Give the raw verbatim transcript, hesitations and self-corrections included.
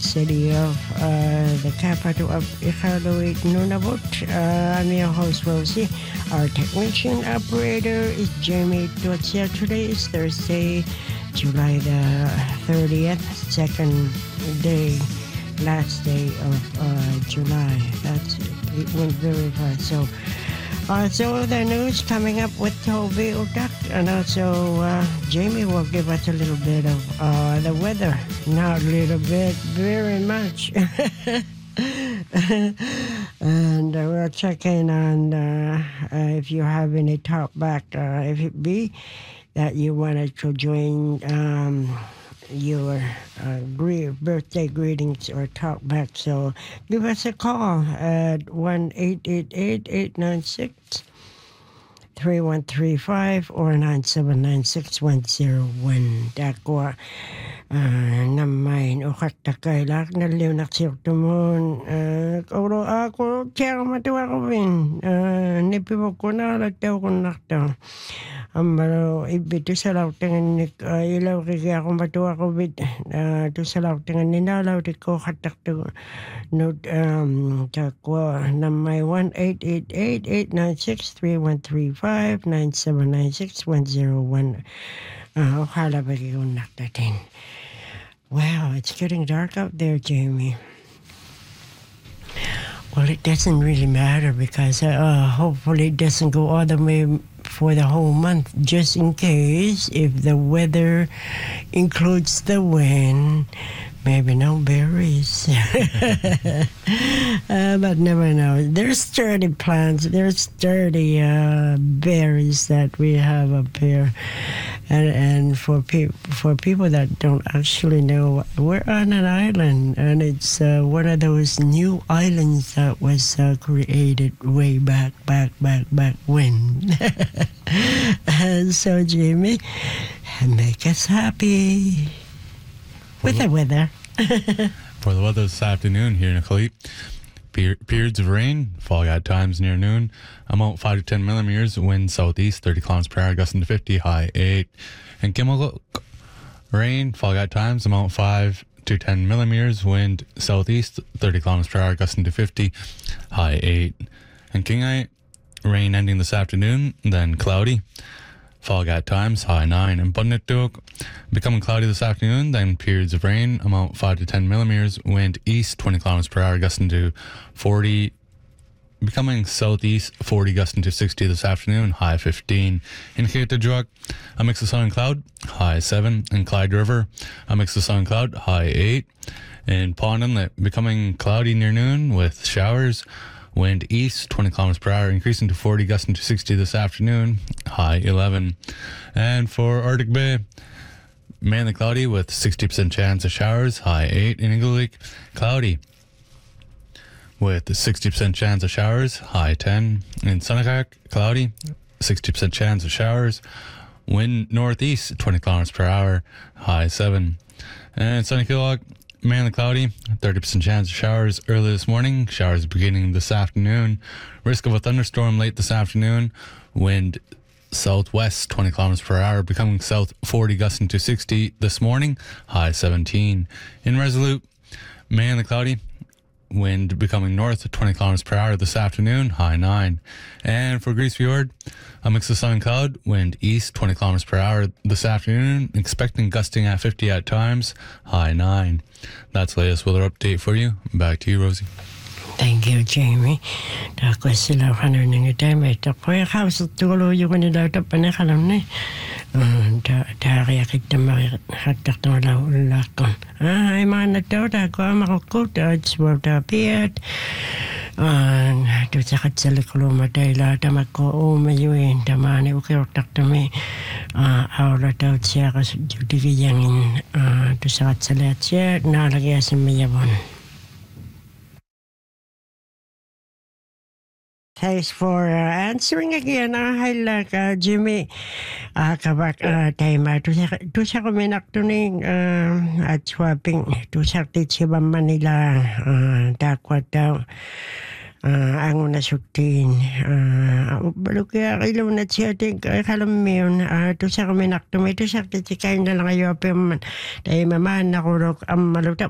city of uh, the capital of Iqaluit, Nunavut. Uh, I'm your host, Rosie. Our technician operator is Jamie Dotsia. Today is Thursday, July the thirtieth, second day, last day of uh, July. That's it. It went very fast. So, uh, so the news coming up with Toby Utak, and also uh, Jamie will give us a little bit of uh, the weather. Not a little bit, very much. And uh, we'll check in on uh, uh, if you have any talk back, uh, if it be that you wanted to join um, your uh, gre- birthday greetings or talk back. So give us a call at one eight eight eight, eight nine six, three one three five or nine seven nine six one zero one. Dakwa namain ukat takailak na liw naksir tumon kauro ako kaya matuwa ko bin nipiwag ko na lagtaw ko naktaw amaro ibito sa law tengan ni ilaw kaya ako matuwa ko bin to sa law tengan ni nalaw di ko katak to no um takwa namay one eight eight eight, eight nine six, three one three five, nine seven nine six one zero one. Uh, okala ba yung naktatin? Wow, it's getting dark out there, Jamie. Well, it doesn't really matter because uh, hopefully it doesn't go all the way for the whole month, just in case if the weather includes the wind. Maybe no berries. uh, but never know. There's sturdy plants. There's sturdy uh, berries that we have up here. And and for, pe- for people that don't actually know, we're on an island. And it's uh, one of those new islands that was uh, created way back, back, back, back when. And so, Jamie, make us happy. With the weather. For the weather this afternoon here in Iqaluit, per- periods of rain, fog at times near noon, amount five to ten millimeters, wind southeast, thirty kilometers per hour, gusting to fifty, high eight. And Kimiluk, rain, fog at times, amount five to ten millimeters, wind southeast, thirty kilometers per hour, gusting to fifty, high eight. And Kingite, rain ending this afternoon, then cloudy. Fog at times, high nine. And Bunnituk, becoming cloudy this afternoon, then periods of rain, amount five to ten millimeters, wind east, twenty kilometers per hour, gusting to forty, becoming southeast, forty, gusting to sixty this afternoon, high fifteen. In Kitadjuak, a mix of sun and cloud, high seven. In Clyde River, a mix of sun and cloud, high eight. In Pond Inlet, becoming cloudy near noon with showers, wind east, twenty kilometers per hour, increasing to forty, gusting to sixty this afternoon, high eleven. And for Arctic Bay, mainly cloudy with sixty percent chance of showers, high eight. In Iqaluit, cloudy with sixty percent chance of showers, high ten. In Sunakak, cloudy, sixty percent chance of showers, wind northeast, twenty kilometers per hour, high seven. And Sunnykilock, mainly cloudy, thirty percent chance of showers early this morning, showers beginning this afternoon, risk of a thunderstorm late this afternoon, wind southwest, twenty kilometers per hour, becoming south forty, gusting to sixty this morning, high seventeen. In Resolute, mainly cloudy, wind becoming north, twenty kilometers per hour this afternoon, high nine. And for Grease Fjord, a mix of sun and cloud, wind east, twenty kilometers per hour this afternoon, expecting gusting at fifty at times, high nine. That's the latest weather update for you. Back to you, Rosie. Thank you, Jamie. Ako sila kanar ng itame. Tako yung house tulo yung kanila ito panakalam na. Dari kita makatak na wala ulakon. Ay mga nataw tako makukot at swabda piyat. Tu sakat sa likolo matay la tamat ko umayuin tamani ukirtak tami. Aula taw siya kasi digiyangin tu sakat sa lahat siya nalagay sa mayabon. Thanks for uh, answering again. Uh, hi, like, uh, Jimmy. Uh, kabak, uh, tayo ma. Tu sa kuminak tuning uh, at swapping. Tu sa titsibang Manila. Uh, dakwat daw. Uh, ang unasutin. Uh, balo kaya kailaw na siya ting kalam mo yun. Uh, tu sa kuminak tumay. Tu sa titsikay na lang kayo. Tayo maman nakurok ang malutap.